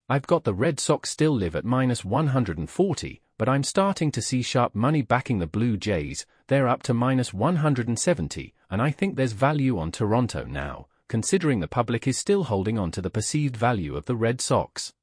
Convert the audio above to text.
I've got the Red Sox still live at minus 140, but I'm starting to see sharp money backing the Blue Jays. They're up to minus 170, and I think there's value on Toronto now, considering the public is still holding on to the perceived value of the Red Sox.